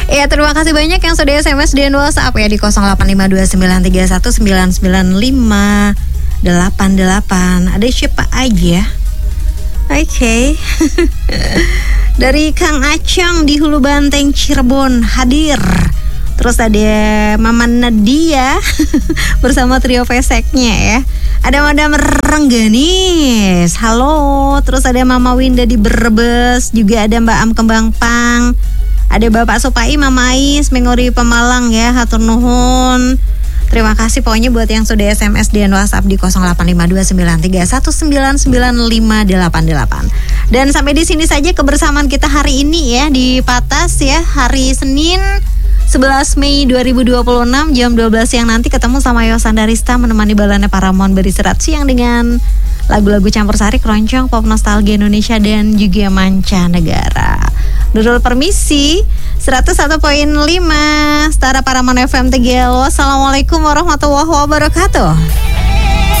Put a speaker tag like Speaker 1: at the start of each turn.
Speaker 1: Ya, terima kasih banyak yang sudah SMS dan WhatsApp ya di 085293199588. Ada siapa aja? Oke. Dari Kang Acang di Hulu Banteng Cirebon hadir. Terus ada Mama Nadia bersama trio peseknya ya. Ada Madam Rengganis, halo. Terus ada Mama Winda di Brebes, juga ada Mbak Am Kembang Pang. Ada Bapak Supai, Mama Ais, Mengori Pemalang ya, hatur nuhun. Terima kasih pokoknya buat yang sudah SMS dan WhatsApp di 085293199588. Dan sampai di sini saja kebersamaan kita hari ini ya di Patas ya, hari Senin 11 Mei 2026 jam 12 siang nanti ketemu sama Yosanda Rista menemani Balana Paramount beristirahat siang dengan lagu-lagu campur sari, keroncong, pop nostalgia Indonesia dan juga mancanegara. Nurul permisi 101.5 Setara Paramount FM Tegal. Wassalamualaikum warahmatullahi wabarakatuh.